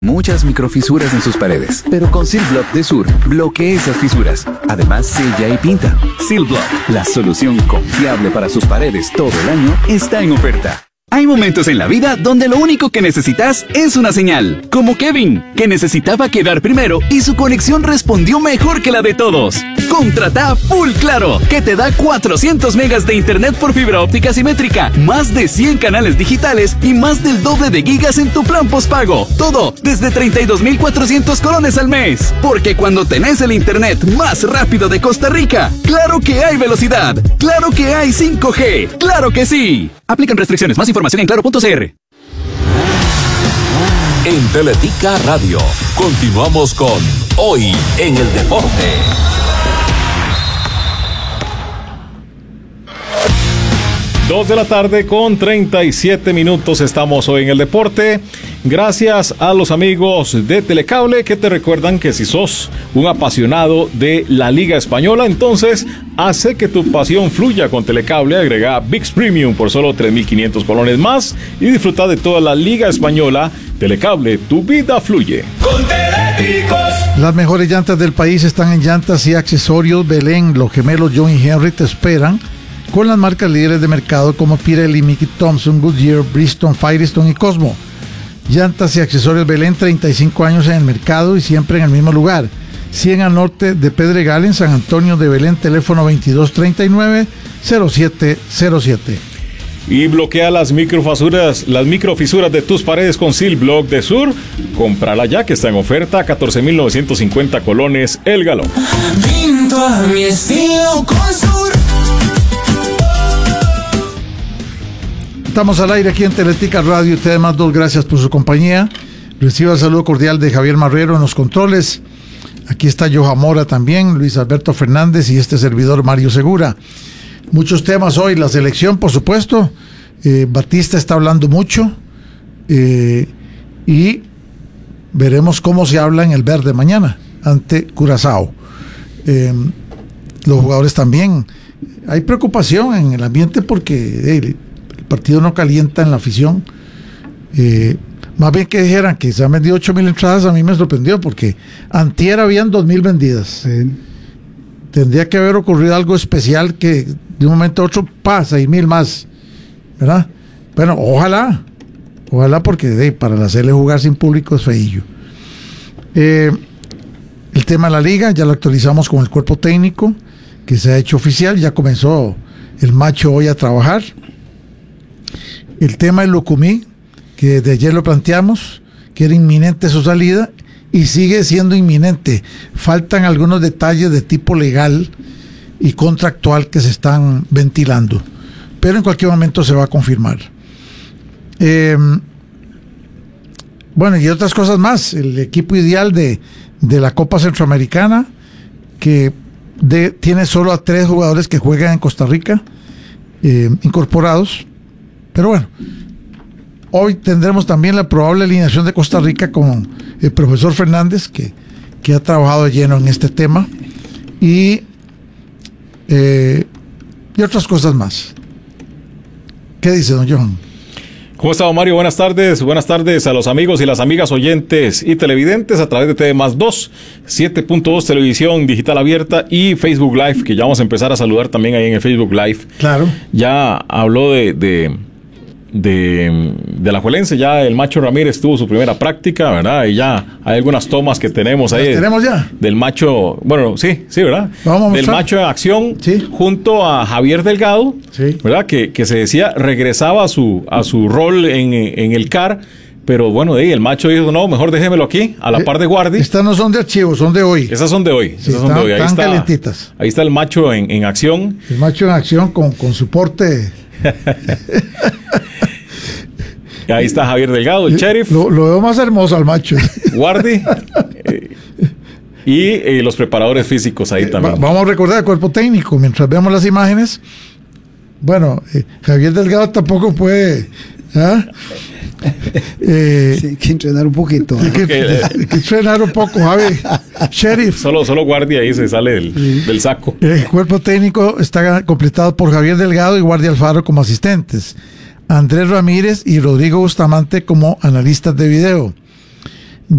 Muchas microfisuras en sus paredes, pero con Silblock de Sur bloquea esas fisuras. Además, sella y pinta. Silblock, la solución confiable para sus paredes todo el año, está en oferta. Hay momentos en la vida donde lo único que necesitas es una señal. Como Kevin, que necesitaba quedar primero y su conexión respondió mejor que la de todos. Contrata Full Claro, que te da 400 megas de internet por fibra óptica simétrica, más de 100 canales digitales y más del doble de gigas en tu plan postpago. Todo desde 32,400 colones al mes. Porque cuando tenés el internet más rápido de Costa Rica, claro que hay velocidad, claro que hay 5G, claro que sí. Aplican restricciones. Más información en claro.cr. En Teletica Radio, continuamos con Hoy en el Deporte. Dos de la tarde con 37 minutos estamos hoy en el deporte. Gracias a los amigos de Telecable que te recuerdan que si sos un apasionado de la Liga Española, entonces hace que tu pasión fluya con Telecable. Agrega ViX Premium por solo 3,500 colones más y disfruta de toda la Liga Española. Telecable, tu vida fluye. Con Teléticos. Las mejores llantas del país están en Llantas y Accesorios Belén. Los gemelos John y Henry te esperan con las marcas líderes de mercado como Pirelli, Mickey Thompson, Goodyear, Bridgestone, Firestone y Cosmo. Llantas y Accesorios Belén, 35 años en el mercado y siempre en el mismo lugar. 100 al norte de Pedregal, en San Antonio de Belén, teléfono 2239-0707. Y bloquea las microfisuras de tus paredes con Silblock de Sur. Cómprala ya que está en oferta, 14,950 colones el galón. Pinto a mi estilo con Sur. Estamos al aire aquí en Teletica Radio. Ustedes más dos, gracias por su compañía. Reciba el saludo cordial de Javier Marrero en los controles. Aquí está Johan Mora también, Luis Alberto Fernández y este servidor Mario Segura. Muchos temas hoy, la selección por supuesto. Batista está hablando mucho y veremos cómo se habla en el verde mañana ante Curazao. Los jugadores también. Hay preocupación en el ambiente porque el partido no calienta en la afición. Más bien que dijeran que se han vendido 8,000 entradas, a mí me sorprendió porque antier habían 2,000 vendidas. Tendría que haber ocurrido algo especial que de un momento a otro pasa 6,000 más, ¿verdad? Bueno, ojalá porque para la CL jugar sin público es feillo. El tema de la liga ya lo actualizamos con el cuerpo técnico que se ha hecho oficial, ya comenzó el macho hoy a trabajar. El tema del Lucumí, que desde ayer lo planteamos, que era inminente su salida y sigue siendo inminente. Faltan algunos detalles de tipo legal y contractual que se están ventilando, pero en cualquier momento se va a confirmar. Bueno, y otras cosas más. El equipo ideal de la Copa Centroamericana, que tiene solo a 3 jugadores que juegan en Costa Rica, incorporados. Pero bueno, hoy tendremos también la probable alineación de Costa Rica con el profesor Fernández, que ha trabajado lleno en este tema, y otras cosas más. ¿Qué dice don Johan? ¿Cómo está, don Mario? Buenas tardes a los amigos y las amigas oyentes y televidentes a través de TV+2, 7.2 Televisión Digital Abierta y Facebook Live, que ya vamos a empezar a saludar también ahí en el Facebook Live. Claro. Ya habló de la Juelense, ya el Macho Ramírez tuvo su primera práctica, ¿verdad? Y ya hay algunas tomas que tenemos ahí. ¿Tenemos ya? Del Macho, bueno, sí, ¿verdad? Vamos a del Macho en acción, sí, junto a Javier Delgado, sí, ¿verdad? Que se decía regresaba a su rol en el CAR, pero bueno, el Macho dijo, no, mejor déjemelo aquí, a la par de Guardi. Estas no son de archivo, son de hoy. Esas son de hoy. Sí, están calentitas. Ahí está el Macho en acción. El Macho en acción con su porte. Ahí está Javier Delgado, el sheriff. Lo veo más hermoso al Macho. Guardi. Y los preparadores físicos ahí también. Vamos a recordar el cuerpo técnico mientras veamos las imágenes. Bueno, Javier Delgado tampoco puede. ¿Ah? Sí, hay que entrenar un poquito. Hay que entrenar un poco, Javi. Sheriff. Solo Guardia ahí se sale del saco. El cuerpo técnico está completado por Javier Delgado y Guardia Alfaro como asistentes. Andrés Ramírez y Rodrigo Bustamante como analistas de video.